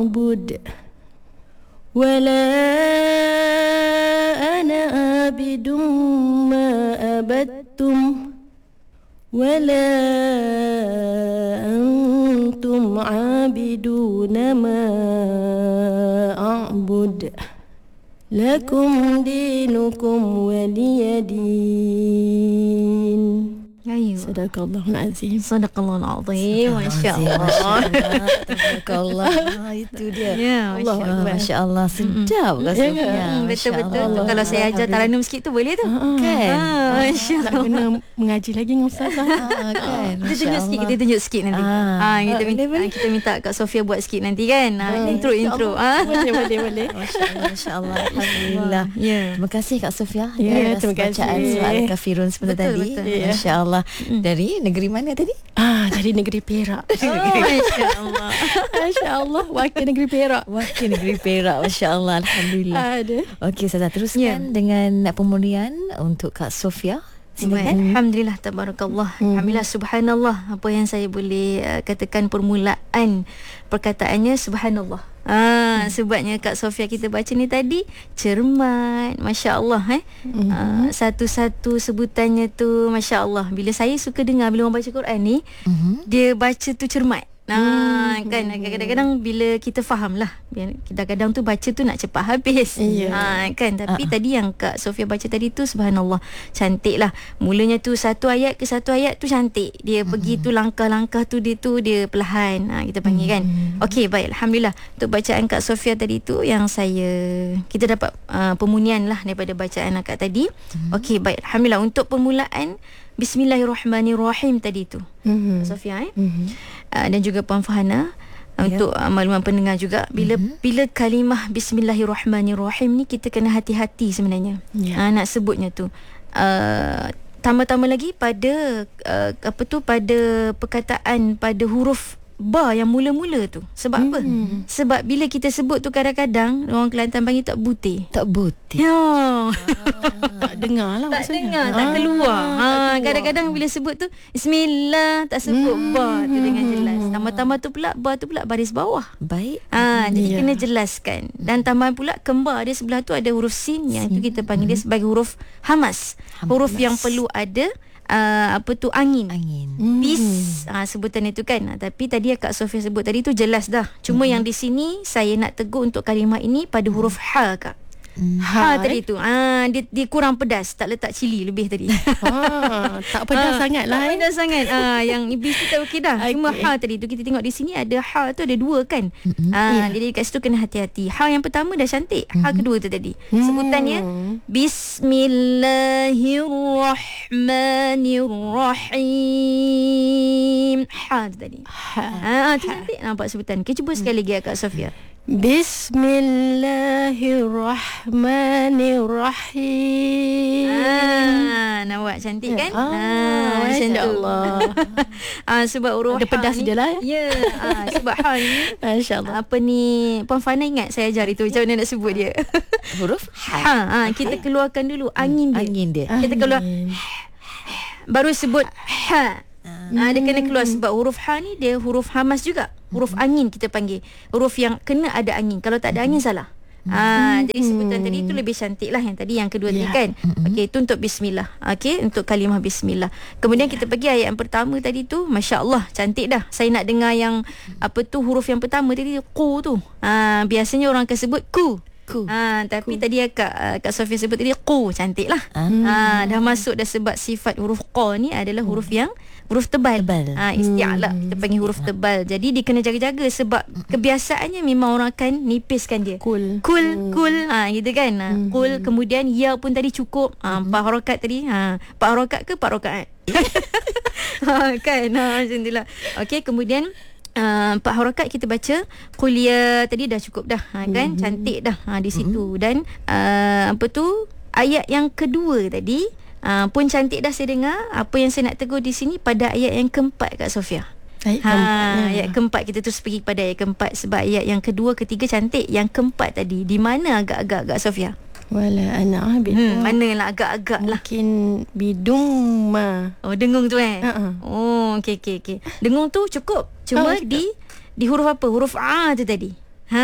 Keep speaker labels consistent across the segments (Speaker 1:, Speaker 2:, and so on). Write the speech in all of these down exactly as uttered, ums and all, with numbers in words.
Speaker 1: أعبد ولا أنا عابد ما عبدتم ولا أنتم عابدون ما أعبد لكم دينكم ولي دين. Sadaqallahul azim.
Speaker 2: Sadaqallahul azim. Masya-Allah.
Speaker 3: Sadaqallah. Itu dia.
Speaker 2: Ya,
Speaker 3: Allah, masya-Allah, sedap Kak Sofia.
Speaker 2: Betul-betul. Kalau saya ajar taranum sikit tu boleh tu.
Speaker 3: Kan?
Speaker 1: Tak kena mengaji lagi dengan ustazah.
Speaker 3: Kan?
Speaker 2: Kita tunjuk sikit, kita tunjuk sikit nanti. Ah, kita minta kita minta Kak Sofia buat sikit nanti kan. Intro intro.
Speaker 1: Boleh boleh boleh.
Speaker 3: Masya-Allah, masya-Allah. Alhamdulillah.
Speaker 2: Ya.
Speaker 3: Terima kasih Kak Sofia.
Speaker 1: Ya, terima kasih.
Speaker 3: Bacaan surah Al-Kafirun sebentar tadi. Masya-Allah. Dari negeri mana tadi?
Speaker 1: Ah, dari negeri Perak.
Speaker 2: Masya-Allah.
Speaker 1: Masya-Allah, wakil negeri Perak.
Speaker 3: Wakil negeri Perak. Masya-Allah, alhamdulillah.
Speaker 1: Ada.
Speaker 3: Okey, saya teruskan
Speaker 2: Ya.
Speaker 3: dengan pemulihan untuk Kak Sofia.
Speaker 2: Silakan. Alhamdulillah, tabarakallah. Hmm. Alhamdulillah, subhanallah. Apa yang saya boleh uh, katakan permulaan perkataannya subhanallah. Ah, hmm. Sebabnya Kak Sofia kita baca ni tadi cermat, masya-Allah eh. Hmm. Uh, satu-satu sebutannya tu masya-Allah. Bila saya suka dengar bila orang baca Quran ni, hmm. dia baca tu cermat. Nah, hmm. kan kadang-kadang bila kita faham lah, kadang-kadang tu baca tu nak cepat habis.
Speaker 1: Yeah.
Speaker 2: Ha, kan tapi
Speaker 3: uh-uh.
Speaker 2: tadi yang Kak Sofia baca tadi tu subhanallah, cantik lah. Mulanya tu satu ayat ke satu ayat tu cantik. Dia uh-huh. pergi tu langkah-langkah tu dia tu dia perlahan. Ha, kita panggil uh-huh. kan. Okey, baik, alhamdulillah. Untuk bacaan Kak Sofia tadi tu yang saya kita dapat uh, pemunian lah daripada bacaan akak tadi. Uh-huh. Okey, baik, alhamdulillah. Untuk permulaan Bismillahirrahmanirrahim tadi tu. Uh-huh. Kak Sofia eh. Uh-huh. Uh, dan juga Puan Fahana. Yeah. Untuk uh, makluman pendengar juga, bila mm-hmm. bila kalimah Bismillahirrahmanirrahim ni kita kena hati-hati sebenarnya. Yeah. Uh, nak sebutnya tu. Uh, tambah-tambah lagi pada uh, apa tu pada perkataan pada huruf ba yang mula-mula tu. Sebab mm. apa? Sebab bila kita sebut tu kadang-kadang orang Kelantan panggil tak butir.
Speaker 3: Tak butir.
Speaker 2: Ya.
Speaker 1: Ah, tak dengar lah
Speaker 2: tak
Speaker 1: maksudnya.
Speaker 2: dengar, tak
Speaker 1: ah,
Speaker 2: keluar.
Speaker 1: tak
Speaker 2: Ha,
Speaker 1: keluar.
Speaker 2: kadang-kadang bila sebut tu Bismillah tak sebut mm. ba tu dengan jelas. Tambah-tambah tu pula ba tu pula baris bawah.
Speaker 3: Baik.
Speaker 2: Ah, jadi
Speaker 1: yeah.
Speaker 2: kena jelaskan. Dan tambahan pula kembar dia sebelah tu ada huruf sin, yang itu kita panggil dia sebagai huruf hamas.
Speaker 3: Hamas.
Speaker 2: Huruf yang perlu ada uh, apa tu angin.
Speaker 3: Angin.
Speaker 2: Bis ah, sebutan itu kan. Ah, tapi tadi Kak Sofia sebut tadi tu jelas dah. Cuma hmm. yang di sini saya nak tegur untuk kalimah ini pada huruf ha Kak. Hmm. Ha, ha tadi eh? tu ah, dia, dia kurang pedas, tak letak cili lebih tadi.
Speaker 1: Ah, tak pedas ah, sangat lah.
Speaker 2: Tak
Speaker 1: eh.
Speaker 2: pedas sangat. Ah, yang iblis tu tak okey dah.
Speaker 1: Okay.
Speaker 2: Cuma ha tadi tu kita tengok di sini ada ha tu ada dua kan. Mm-hmm. Ah, yeah. Jadi kat situ kena hati-hati. Ha yang pertama dah cantik. Ha mm-hmm. kedua tu tadi. Mm. Sebutannya Bismillahirrahmanirrahim. Ha tu tadi. Ha, ha tu cantik nampak sebutan. Okay, cuba sekali lagi Kak Sofia. Bismillahirrahmanirrahim. Ah, nampak cantik kan?
Speaker 1: Ah, masya-Allah.
Speaker 2: Ah, sebab huruf
Speaker 1: ada pedas
Speaker 2: ha
Speaker 1: je lah.
Speaker 2: Ya, ah, sebab ha ni
Speaker 1: masya-Allah.
Speaker 2: Apa ni Puan Fana ingat saya ajar itu macam mana nak sebut dia?
Speaker 3: Huruf ha.
Speaker 2: Ha, ah, kita keluarkan dulu angin dia.
Speaker 3: Angin dia.
Speaker 2: Kita keluar baru sebut ha. Ah, dia kena keluar sebab huruf ha ni dia huruf hamas juga. Huruf hmm. angin kita panggil. Huruf yang kena ada angin. Kalau tak ada angin salah. Hmm. Ah, jadi sebutan tadi tu lebih cantik lah yang tadi yang kedua yeah. tadi kan. Okey, itu untuk bismillah. Okey, untuk kalimah bismillah. Kemudian yeah. kita pergi ayat yang pertama tadi tu, masya-Allah, cantik dah. Saya nak dengar yang apa tu huruf yang pertama tadi ku tu. Ah, biasanya orang akan sebut ku. Ku. Ha, tapi ku. tadi Kak Kak Sofia sebut tadi ku, cantik lah. Hmm. Ha, dah masuk dah sebab sifat huruf qa ni adalah huruf yang huruf tebal. tebal. Ha, isti'la hmm. kita panggil huruf tebal. Jadi dia kena jaga-jaga sebab kebiasaannya memang orang akan nipiskan dia.
Speaker 1: Kul.
Speaker 2: Kul, hmm. kul. Ha, gitu kan. Ha, hmm. Kul, kemudian ya pun tadi cukup. Ha, empat harakat tadi. Ha, empat harakat ke empat rakaat? ha, kan. Ha, macam itulah. Okey, kemudian Uh, empat harakat kita baca kuliah tadi dah cukup dah ha, kan mm-hmm. cantik dah ha, di situ mm-hmm. dan uh, apa tu ayat yang kedua tadi uh, pun cantik dah saya dengar. Apa yang saya nak tegur di sini pada ayat yang keempat Kak Sofia. Ayat ha, keempat. Ayat keempat kita terus pergi pada ayat keempat sebab ayat yang kedua ketiga cantik. Yang keempat tadi di mana agak-agak Kak Sofia?
Speaker 1: Wala ana abid.
Speaker 2: Hmm, manalah agak-agak lah.
Speaker 1: Mungkin bidung ma.
Speaker 2: Oh, dengung tu eh.
Speaker 1: Uh-uh.
Speaker 2: Oh, okey okey okey. Dengung tu cukup. Cuma oh, di di huruf apa? Huruf a tu tadi. Ha,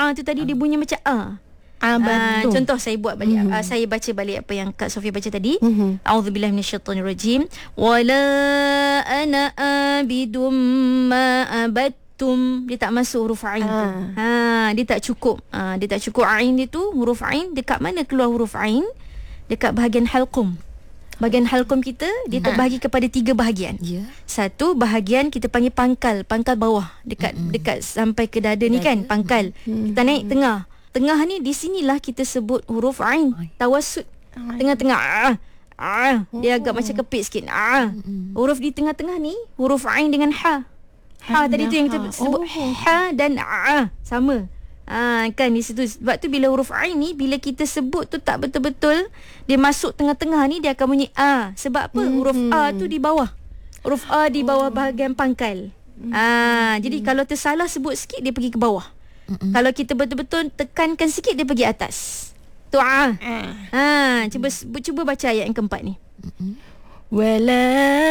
Speaker 2: A tu tadi dia bunyi macam A. Ah, contoh saya buat balik mm-hmm. uh, saya baca balik apa yang Kak Sofia baca tadi. Mm-hmm. A'udzubillahi minasyaitonirrajim. Wala ana abidum ma abattum. Dia tak masuk huruf ain tu. Ha, dia tak cukup. Ha, dia tak cukup ain dia tu, huruf ain. Dekat mana keluar huruf ain? Dekat bahagian halqum. Bahagian halqum kita dia terbahagi kepada tiga bahagian. Yeah. Satu bahagian kita panggil pangkal, pangkal bawah dekat mm-hmm. dekat sampai ke dada, dada ni kan, pangkal. Mm-hmm. Kita naik tengah. Tengah ni di sinilah kita sebut huruf ain, tawassut. Tengah-tengah ah, ah, dia agak macam kepit sikit. Ah. Huruf di tengah-tengah ni huruf ain dengan ha. Ha tadi tu yang kita sebut ha dan ah sama. Ah kan di situ. Sebab tu bila huruf ain ni bila kita sebut tu tak betul-betul dia masuk tengah-tengah ni dia akan bunyi a. Sebab apa? Huruf a tu di bawah. Huruf a di bawah bahagian pangkal. Ah jadi kalau tersalah sebut sikit dia pergi ke bawah. Mm-mm. Kalau kita betul-betul tekankan sikit dia pergi atas. Tu ah. Ha, cuba cuba baca ayat yang keempat ni.
Speaker 1: Wala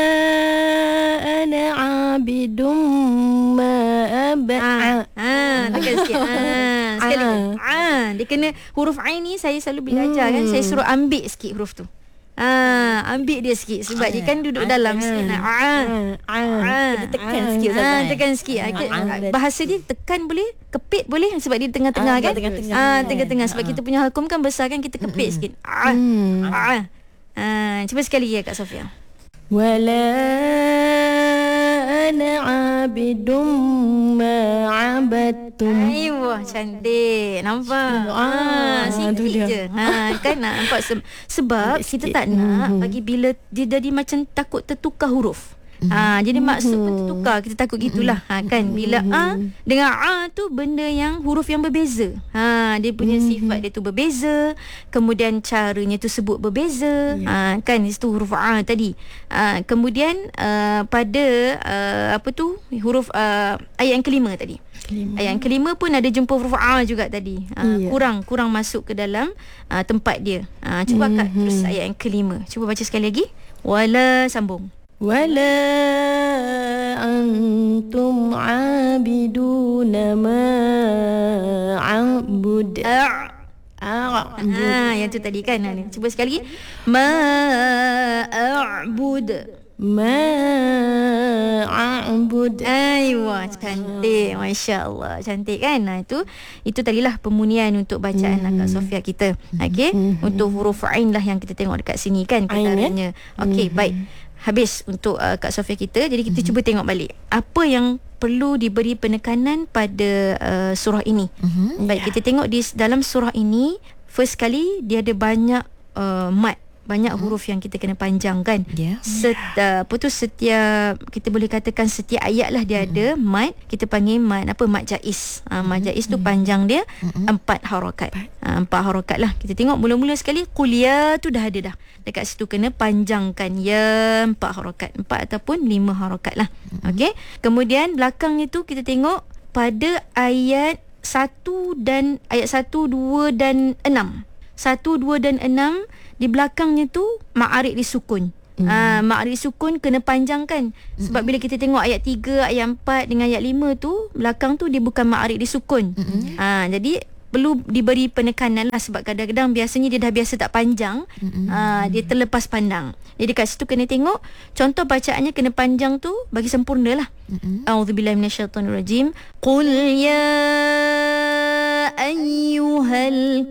Speaker 1: ana abidum ma ab'a.
Speaker 2: Ha, tekan sikit. Ha, sekali. Ah, dia kena huruf ain ni saya selalu bila ajar kan saya suruh ambil sikit huruf tu. Ah, ambil dia sikit sebab ah, dia kan duduk ah, dalam ah, sikit. Ah, ah, ah,
Speaker 3: dia tekan
Speaker 2: ah,
Speaker 3: sikit
Speaker 2: ah, tekan sikit. Ah, ah, bahasa dia tekan boleh, kepit boleh sebab dia tengah-tengah ah, kan. Tengah-tengah. Ah, tengah-tengah sebab ah, kita punya halqum kan besar kan kita kepit sikit. Ah, hmm. ah, ah, cuba sekali ya Kak Sofia.
Speaker 1: Wala ana abidum ma abattum.
Speaker 2: Ayuh, cantik. Nampak? Ah, sikit je. Ha, kan nampak se- sebab kita tak nak bagi bila dia jadi macam takut tertukar huruf. Ha, jadi maksud pun tertukar. Kita takut gitulah. Ha, kan bila a dengan a tu benda yang huruf yang berbeza. Ha, dia punya sifat dia tu berbeza. Kemudian caranya tu sebut berbeza. Ha, kan itu huruf a tadi. Ha, kemudian uh, pada uh, apa tu huruf uh, ayat yang kelima tadi. Kelima. Ayat yang kelima pun ada jumpa huruf a juga tadi. Ha, yeah. kurang kurang masuk ke dalam uh, tempat dia. Ha, cuba mm-hmm. Kak terus ayat yang kelima. Cuba baca sekali lagi. Wala sambung.
Speaker 1: Wala antum abiduna ma a'bud.
Speaker 2: Ah, ah, yang tu tadi kan. Cuba sekali lagi. Ma a'bud.
Speaker 1: Ma a'bud.
Speaker 2: Aywa, cantik. Masya-Allah, cantik kan? Nah, itu itu tadilah pemunian untuk bacaan hmm. Kak Sofia kita. Okey, hmm. untuk huruf ain lah yang kita tengok dekat sini kan ketaranya. Okey, hmm. baik. Habis untuk uh, Kak Sofia kita. Jadi kita mm-hmm. cuba tengok balik apa yang perlu diberi penekanan pada uh, surah ini. Mm-hmm. Baik, yeah. kita tengok di dalam surah ini first kali dia ada banyak uh, mat, banyak mm-hmm. huruf yang kita kena panjangkan. Yeah. Set, uh, apa tu setiap kita boleh katakan setiap ayat lah dia mm-hmm. ada mat, kita panggil mat apa mat jaiz. Uh, mat jaiz mm-hmm. tu panjang dia mm-hmm. empat harakat. Uh, empat harakat lah. Kita tengok mula-mula sekali kuliah tu dah ada dah. Dekat situ kena panjangkan ya empat harakat, empat ataupun lima harakat lah. Mm-hmm. Okey. Kemudian belakangnya tu kita tengok pada ayat satu dan ayat satu, dua dan enam. Satu, dua dan enam di belakangnya tu ma'arid disukun. Mm. Ah, ma'arid disukun kena panjangkan. Sebab mm-hmm. bila kita tengok ayat tiga, ayat empat dengan ayat lima tu belakang tu dia bukan ma'arid disukun. Mm-hmm. Ah, jadi perlu diberi penekanan lah sebab kadang-kadang biasanya dia dah biasa tak panjang, mm-hmm. uh, dia terlepas pandang. Jadi kat situ kena tengok contoh bacaannya kena panjang tu bagi sempurna lah. Mm-hmm. A'udzubillahi minasyaitonirrajim. Qul ya ayyuhal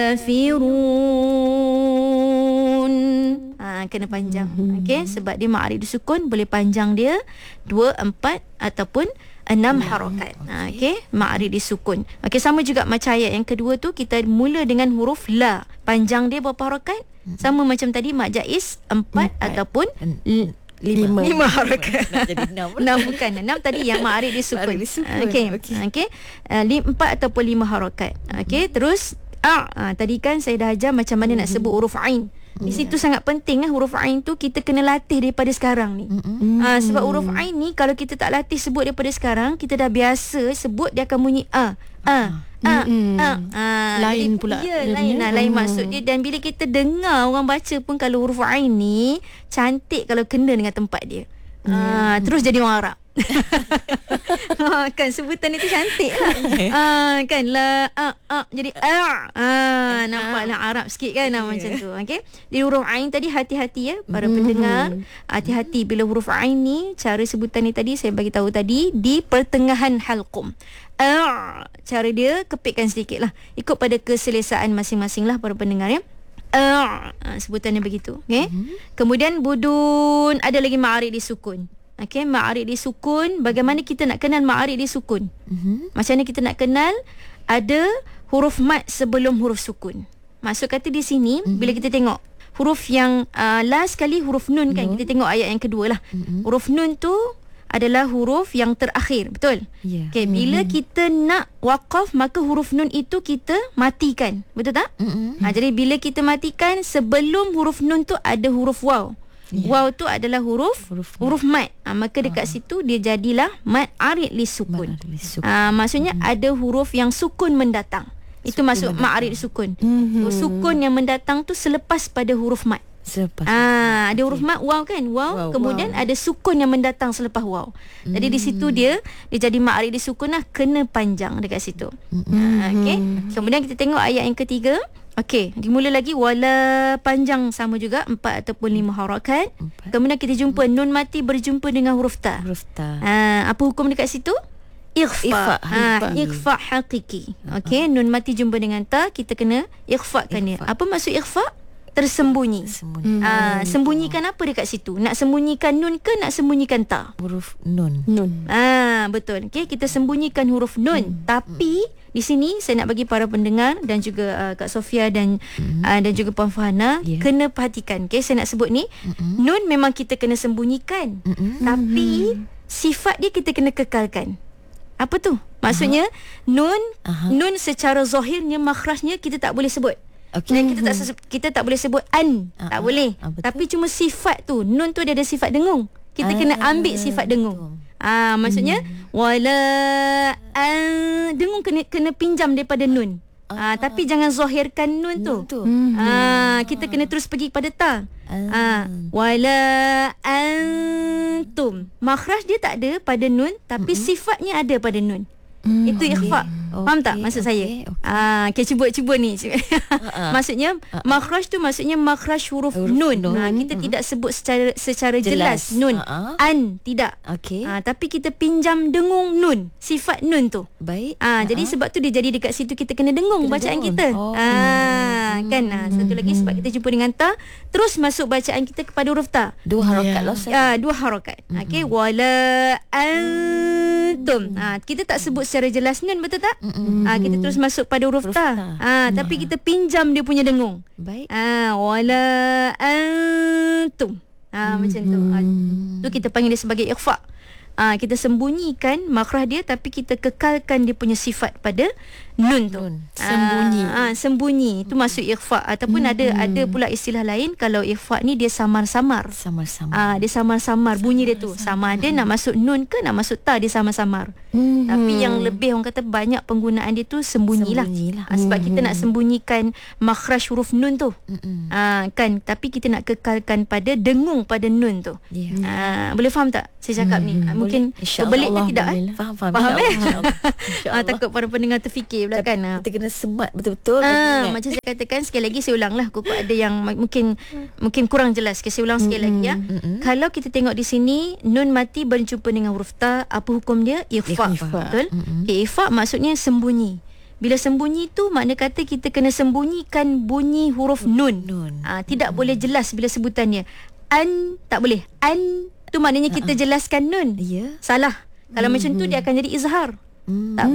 Speaker 2: kafirun. Ha, kena panjang. Mm-hmm. Okey, sebab dia ma'arid disukun boleh panjang dia dua, empat ataupun enam harakat. Ha, okey, ma'arid disukun. Okey, sama juga macam ayat yang kedua tu kita mula dengan huruf la. Panjang dia berapa harakat? Sama macam tadi mat jaiz empat ataupun l- lima. Lima harakat. Nak jadi enam. enam bukan. enam tadi yang ma'arid disukun. Okey. Okey. Uh, empat ataupun lima harakat. Okey, terus a. Ha, tadi kan saya dah ajar macam mana nak sebut huruf ain. Di situ yeah. sangat penting lah huruf ain tu kita kena latih daripada sekarang ni. Mm-hmm. Ha, sebab huruf ain ni kalau kita tak latih sebut daripada sekarang, kita dah biasa sebut dia akan bunyi a. A. A.
Speaker 1: Mm-hmm.
Speaker 2: A. A.
Speaker 1: Lain
Speaker 2: jadi,
Speaker 1: pula.
Speaker 2: Ya, lain lah. Lain maksud dia. Dan bila kita dengar orang baca pun kalau huruf ain ni cantik kalau kena dengan tempat dia. Mm. Ha, terus jadi orang Arab. ha, kan sebutan itu cantik lah. ha, kan la a a jadi a ha, nampaklah Arab sikit kan yeah. macam tu. Okey, di huruf ain tadi hati-hati ya para pendengar, hati-hati bila huruf ain ni, cara sebutan ni tadi saya bagi tahu tadi di pertengahan halqum. a cara dia kepitkan sedikit lah, ikut pada keselesaan masing-masing lah para pendengar ya. Uh, sebutannya begitu. Okay? Mm-hmm. Kemudian budun, ada lagi ma'arid disukun. Okay, ma'arid disukun. Bagaimana kita nak kenal ma'arid disukun? Mm-hmm. Macam mana kita nak kenal ada huruf mat sebelum huruf sukun? Maksud kata di sini, mm-hmm. bila kita tengok huruf yang uh, last sekali huruf nun kan, mm-hmm. kita tengok ayat yang kedua lah. Mm-hmm. Huruf nun tu adalah huruf yang terakhir, betul? Yeah. Okay, bila mm-hmm. kita nak waqaf, maka huruf nun itu kita matikan, betul tak? Mm-hmm. Ha, jadi bila kita matikan, sebelum huruf nun tu ada huruf waw. Yeah. Waw tu adalah huruf huruf, huruf mat. Ha, maka dekat uh. situ dia jadilah mat arid li sukun. Ha, maksudnya mm-hmm. ada huruf yang sukun mendatang. Itu sukun masuk mat arid sukun. Mm-hmm. So, sukun yang mendatang tu selepas pada huruf mat. Selepas ah, ada huruf mat waw kan, waw, wow, kemudian wow. ada sukun yang mendatang selepas waw. Mm. Jadi di situ dia dia jadi ma'arid disukun lah, kena panjang dekat situ. Mm. Ah, okey. Kemudian kita tengok ayat yang ketiga. Okey, dimula lagi wala panjang sama juga empat ataupun lima harakat. Empat. Kemudian kita jumpa nun mati berjumpa dengan huruf ta. Huruf ta. Ah, apa hukum dekat situ? Ikhfa. Ha, ikhfa hakiki. Okey, nun mati jumpa dengan ta, kita kena ikhfakan dia. Apa maksud ikhfa? Tersembunyi. Sembunyi. Ah, sembunyikan apa dekat situ? Nak sembunyikan nun ke nak sembunyikan ta? Huruf nun. Nun. Ah, betul. Okey, kita sembunyikan huruf nun. Hmm. Tapi hmm. di sini saya nak bagi para pendengar dan juga uh, Kak Sofia dan hmm. uh, dan juga Puan Fahana yeah. kena perhatikan. Okey, saya nak sebut ni, hmm. nun memang kita kena sembunyikan. Hmm. Tapi hmm. sifat dia kita kena kekalkan. Apa tu? Maksudnya uh-huh. nun uh-huh. nun secara zahirnya makhrajnya kita tak boleh sebut. Okay. Dan kita tak kita tak boleh sebut an, uh-huh. tak boleh. Uh, Tapi cuma sifat tu, nun tu dia ada sifat dengung. Kita uh, kena ambil sifat dengung. Ah, maksudnya hmm. wala an, dengung kena kena pinjam daripada nun. Ah, uh, tapi jangan zahirkan nun tu. tu. Hmm. Ah, kita kena terus pergi kepada ta. Uh. Ah, wala antum. Makhraj dia tak ada pada nun, tapi uh-huh. sifatnya ada pada nun. Hmm, itu ikhfa. Okay. Faham tak maksud okay, saya? Okay. Ah, okay, cuba cuba ni. uh-uh. Maksudnya uh-uh. makhraj tu maksudnya makhraj huruf, huruf nun. nun. Ha, kita uh-huh. tidak sebut secara secara jelas, jelas nun. Uh-uh. An tidak. Okey. Ah, tapi kita pinjam dengung nun, sifat nun tu. Baik. Ah, uh-huh. jadi sebab tu dia jadi dekat situ kita kena dengung kena bacaan dengung. kita. Oh. Ah, kan. Ah, satu lagi sebab kita jumpa dengan ta, terus masuk bacaan kita kepada huruf ta. Dua harakat yeah. lah. Ah, dua harakat. Uh-huh. Okey, wala antum. Ah, kita tak sebut secara jelas nun, betul tak? Mm-hmm. Ah, kita terus masuk pada huruf, huruf ta. ta. Ah, mm. tapi kita pinjam dia punya dengung. Baik. Ah, wala antum. Ah, mm-hmm. macam tu. Ah, tu kita panggil dia sebagai ikhfa. Ah, kita sembunyikan makhraj dia tapi kita kekalkan dia punya sifat pada nun tu. Nun. Sembunyi. Ah, ah, sembunyi. Itu maksud ikhfa ataupun mm-hmm. ada ada pula istilah lain kalau ikhfa ni dia samar-samar. Samar-samar. Ah, dia samar-samar bunyi dia tu. Sama ada nak masuk nun ke nak masuk ta, dia samar-samar. Mm-hmm. Tapi yang lebih orang kata banyak penggunaan dia tu sembunyilah. Sembunyilah. Ah, sebab mm-hmm. kita nak sembunyikan makhraj huruf nun tu. Mm-hmm. Ah, kan, tapi kita nak kekalkan pada dengung pada nun tu. Yeah. Ah, boleh faham tak saya cakap mm-hmm. ni? Mungkin berbelit ke tidak? Eh? Faham, faham. Faham eh? Ah, takut para pendengar terfikir pula kan. Ah.
Speaker 3: Kita kena semat betul-betul.
Speaker 2: Ah, macam saya katakan sekali lagi, saya ulanglah. Kukuk ada yang mungkin mungkin kurang jelas. Okay, saya ulang sekali mm-hmm. lagi ya. Mm-hmm. Kalau kita tengok di sini nun mati berjumpa dengan huruf ta, apa hukum dia? Ikhfa. Betul? Mm-hmm. Okay, ikhfa maksudnya sembunyi. Bila sembunyi tu makna kata kita kena sembunyikan bunyi huruf nun. nun. Ah, tidak mm-hmm. boleh jelas bila sebutannya. An tak boleh. An tu maknanya kita jelaskan nun. Yeah. Salah. Kalau mm-hmm. macam tu dia akan jadi izhar. Mm-hmm. Tak